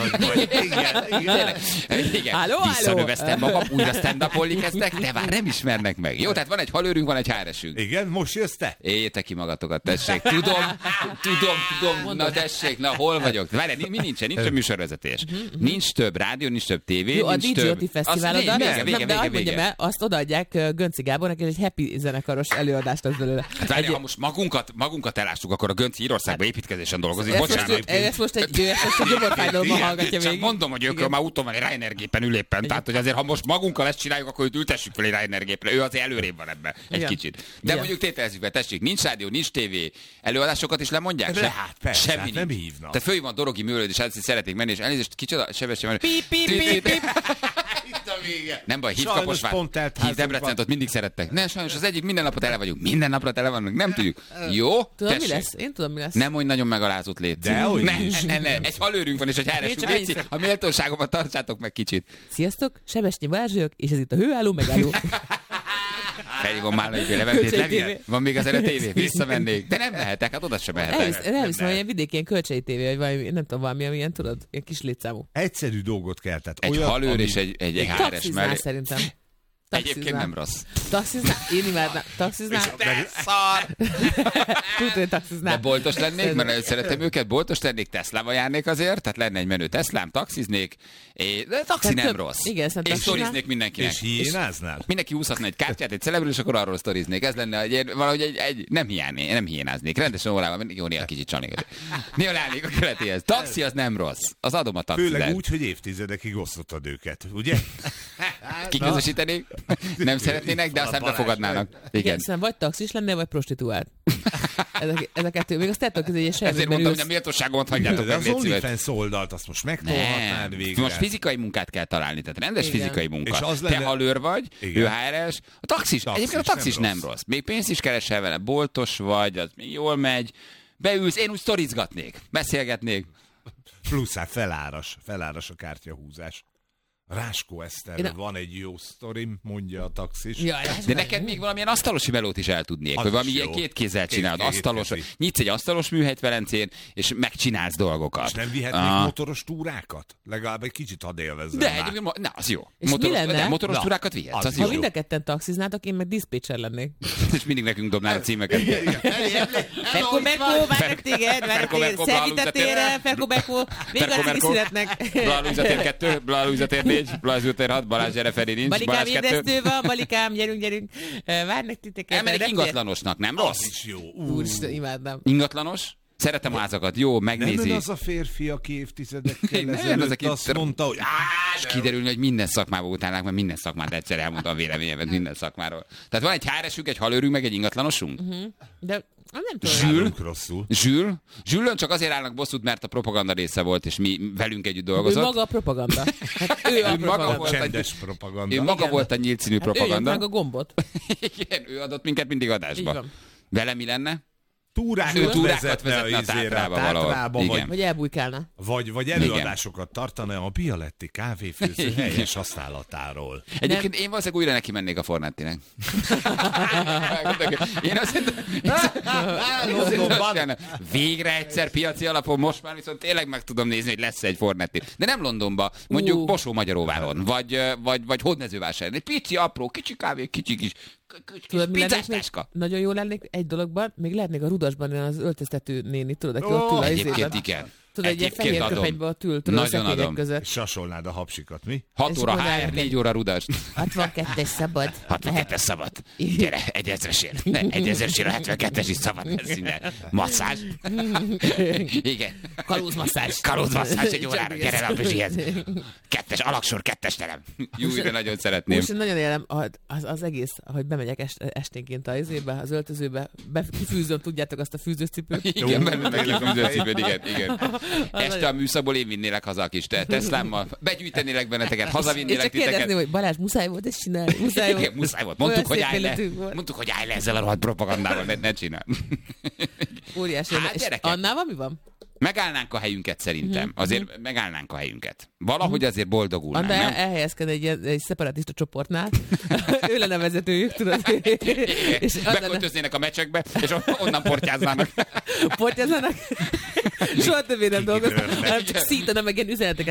nagy vagy. Igen. Halló, Visszanöveztem magam, újra stand-upolni kezdtek, de már nem ismernek meg. Jó, tehát van egy halőrünk, van egy háresünk. Igen, most jössz te? Éljétek ki magatokat, tessék. Tudom. Na tessék, na hol vagyok? Várj, mi nincsen? Nincs a műsorvezetés. Nincs több rádió, nincs több tévé, jó, nincs a több... DJ fesztiválodat, de azt mondjam vége. el, azt odaadják Gönci Gábornak, és egy happy zenekaros előadást az belőle. Hát várj, ha most magunkat elássuk, akkor a Gönci Írországban építkezésen dolgozik. Bocsánat. Ezt most egy gyomorfájdalommal hallgatja Csak végig. mondom, hogy ők már úton van egy Ryanair gépen ül éppen. Tehát, hogy azért, ha most magunkkal ezt csináljuk, akkor őt ültessük fel egy Ryanair gépre. Ő azért előrébb van ebben egy kicsit. De mondjuk tételezzük be, tessék, nincs rádió, nincs tévé, előadásokat is lemondják? De hát persze, semmi hát nem nincs. hívnak. Tehát föl van Dorogi Műlőd, és ezt szeretnék menni, és elnézést, kicsoda, sebesség. Itt a vége. Nem baj, hív Sajnos Kaposvár. pont telt Hív házunk Debrecent, van. ott mindig szerettek. Ne, sajnos az egyik minden napot tele vagyunk. Minden napra tele vannak, nem tudjuk. Jó? Tudom, mi Tessék. lesz? Én tudom, mi lesz. Nem mondj nagyon megalázott légy. Dehogy is. Ne. Egy halőrünk van, és egy háresünk. Nincs Légy, a méltóságomat tartsátok meg kicsit. Sziasztok, Sebesnyi Balázs vagyok, és ez itt a hőálló megálló. Felhívom már, hogy Leventét Kölcsei Leviel. TV. Van még az tévé, visszamennék. De nem mehetek, hát oda sem mehetek. Elviszem, hogy ilyen vidéki Kölcsei tévé, vagy valami, nem tudom, valami, amilyen, tudod, ilyen kis létszámú. Egyszerű dolgot kell. Tehát Egy olyan, halőr ami- és egy háres Taxiznál mellé. szerintem. Egyébként nem rossz. Taxiznál? Én imádnám. Taxiznál? Tudod, hogy De taxiznál. boltos lennék, mert szeretem őket, boltos lennék, Teslával járnék azért, tehát lenne egy menő Teslám, taxiznék, de taxi nem rossz. Igen, és szerintem sztoriznék mindenkinek. És hiénáznál? Mindenki húzhatna egy kártyát, egy celebről, és akkor arról sztoriznék. Ez lenne valahogy egy nem hiénáznék. Rendesen órában, jó, néha kicsit csalnék. Néha leállnék a követéhez. Taxi az nem rossz. Az adom a taxit. Főleg úgy, hogy évtizedekig osztottad őket, ugye? Kiközösítenék? Nem szeretnének, de aztán Balázs befogadnának. Igen, Igen. szerintem vagy taxis lennél, vagy prostituált. Ez a kettő. Még azt tettek, hogy egy Ezért sejtben mondtam, hogy ülsz. a méltóságomat hagyjátok De meg, az légy szíves. OnlyFans oldalt azt most megtolhatnád végre. Most fizikai munkát kell találni, tehát rendes Igen. fizikai munka. És az Te lenne- halőr vagy, Igen. ő HRS, a taxis, egyébként a taxis nem rossz. Még pénzt is keresel vele, boltos vagy, az még jól megy, beülsz, én úgy sztorizgatnék, beszélgetnék. Plusz hát feláras a kártyahúzás. Ráskó Eszterről van egy jó sztorim, mondja a taxis. Jaj, De neked még valamilyen asztalosi melót is el tudnék, Az vagy valami is ilyen jó. két kézzel csinálod, Két asztalos, kézi. nyitsz egy asztalos műhelyt Velencén, és megcsinálsz dolgokat. És nem vihetnék motoros túrákat? Legalább egy kicsit hadd élvezzem De már. egyébként, na, az jó. És mi lenne? De motoros Na, túrákat vihetsz, az az Ha jó. mind a ketten taxiznátok, én meg diszpécser lennék. És mindig nekünk dobnál a címeket. Ferko, várnak téged, Szergit a térre, Ferko, még alig is születnek. Bla Luisa tér 2, Bla Luisa tér 4, Bla Luisa tér 6, Balázs gyere, Feri nincs, Balikám, Balázs 2. ébresztő van, Balikám, gyerünk. Várnak titeket. Elmennék ingatlanosnak, nem Az rossz? is jó. Úristen, imádnám. Ingatlanos? Szeretem a házakat, jó, Nem megnézi. ön az a férfi, aki évtizedekkel Nem, az, ezelőtt aki- azt mondta, hogy És kiderülni, hogy minden szakmában utálnák, mert minden szakmát egyszer elmondtam a véleményemet minden szakmáról. Tehát van egy háresünk, egy halőrünk, meg egy ingatlanosunk. De nem tudom. Zsül? rosszul. Zsülön csak azért állnak bosszút, mert a propaganda része volt, és mi velünk együtt Ő dolgozott. maga a propaganda. Hát ő a Ő maga propaganda. volt. Csendes propaganda. Ő maga Igen. volt a nyílt színű Hát ő propaganda. meg a gombot. Igen, ő adott minket mindig Így adásba. van. Vele mi lenne? Túrákat, túrákat vezetne vezetne a izére, Tátrába valahol. Tátrába, Igen. Vagy elbújkálna. vagy előadásokat tartana a Bialetti kávéfőző Igen. helyes használatáról. Egyébként én valószínűleg újra neki mennék a Fornettinek. Én azt Londonban. végre egyszer piaci alapon, most már viszont tényleg meg tudom nézni, hogy lesz egy Fornetti. De nem Londonba, mondjuk Bosó-Magyaróváron, vagy Hódmezővásáron. Egy pici, apró, kicsi kávé, kicsi kis Tudod, mi lennék még? pizzástáska. Nagyon jó lennék egy dologban, még lehetnék a Rudasban az öltöztető néni, tudod, aki ott ül a Egyébként izében. igen. Tudod, egy ilyen Egyébként fehér adom. köpenybe ott ül, tudod, a Nagyon szekrények adom. között. Sasolnád a hapsikat, mi? 6 És óra akkor HR, rájönnek. 4 óra Rudas. 62-es szabad. 62-es szabad. Gyere, 1000-esért. Ne, 1000-esért a 72-es is szabad lesz innen. Masszázs. Igen. Kalózmasszázs. Kalózmasszázs egy órára. Gyere le a Pizsihez. 2-es, alaksor, 2-es terem. Jó, de nagyon szeretném. Most nagyon élem az egész, hogy bemegyek esténként a izébe, az öltözőbe, kifűzöm, tudjátok, azt a fűzőcipőt. Igen, meglek a műzőcipőd, igen. Este a műszakból én vinnélek haza a kis Teslámmal, begyűjtenélek benneteket, És hazavinnélek csak kérdezni, titeket. hogy Balázs, muszáj volt ezt csinálni? Muszáj volt. Igen, muszáj volt. Olyan Mondtuk, hogy szép állj le. életünk volt. Mondtuk, hogy állj le ezzel a rohadt propagandával, ne csinál. Óriási. Hát, És gyerekek. Annával mi van? Megállnánk a helyünket szerintem. Azért megállnánk a helyünket. Valahogy azért boldogulnánk, Anna nem? elhelyezked egy szeparatista csoportnál. Ő lenne vezetőjük, tudod. És az lenne, Beköltöznének a meccsekbe, és onnan portyáznának. portyázának. Soha többé nem dolgoznak, hanem csak szítanak meg ilyen üzeneteket.